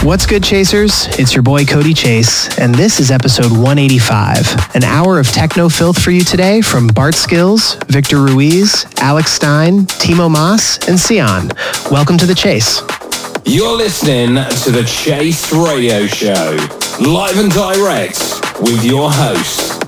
What's good, Chasers? It's your boy Cody Chase, and this is episode 185. An hour of techno filth for you today from Bart Skills, Victor Ruiz, Alex Stein, Timo Maas, and Sion. Welcome to The Chase. You're listening to The Chase Radio Show, live and direct with your host,